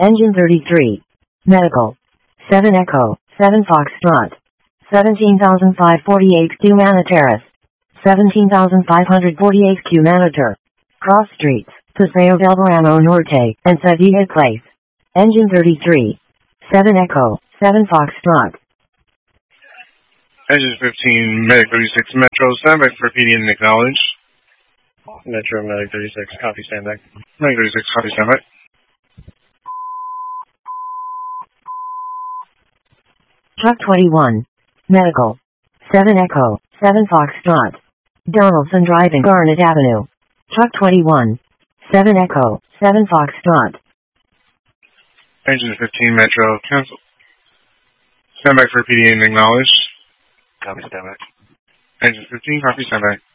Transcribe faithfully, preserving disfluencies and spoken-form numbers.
Engine thirty-three. Medical. seven Echo, seven Foxtrot. seventeen thousand five hundred forty-eight Q Manitaris. seventeen thousand five hundred forty-eight Q Manitor. Cross Streets, Paseo del Verano Norte, and Sevilla Place. Engine thirty-three. seven Echo, seven Foxtrot. Engine fifteen, Medic thirty-six Metro, standby for P D and acknowledge. Metro, Medic thirty-six, copy, standby. Medic thirty-six, copy, standby. Truck twenty-one. Medical. seven Echo, seven Foxtrot. Donaldson driving Garnet Avenue. Truck twenty-one. seven Echo, seven Foxtrot. Engine fifteen, Metro, cancel. Standby for P D and acknowledge. Copy, standby. Engine fifteen, copy, standby.